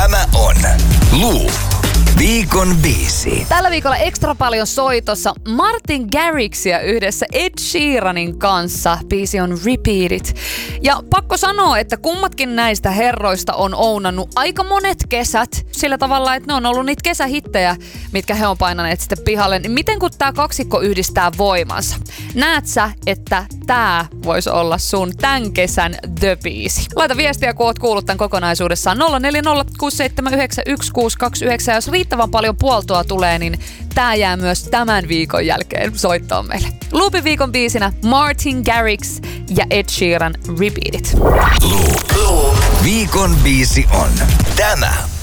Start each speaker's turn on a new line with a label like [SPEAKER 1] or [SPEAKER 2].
[SPEAKER 1] Tämä on Loop. Viikon biisi.
[SPEAKER 2] Tällä viikolla ekstra paljon soitossa Martin Garrixia yhdessä Ed Sheeranin kanssa. Biisi on Repeat It. Ja pakko sanoa, että kummatkin näistä herroista on ounannut aika monet kesät sillä tavalla, että ne on ollut niitä kesähittejä, mitkä he on painaneet sitten pihalle. Niin miten kun tää kaksikko yhdistää voimansa? Näet sä, että tää voisi olla sun tän kesän the-biisi? Laita viestiä, kun oot kuullut tän kokonaisuudessaan 0406791629. Jos riittävän paljon puoltoa tulee, niin tää jää myös tämän viikon jälkeen soittoon meille. Loopin viikon biisinä Martin Garrix ja Ed Sheeran Repeat It.
[SPEAKER 1] Loop. Viikon biisi on tämä.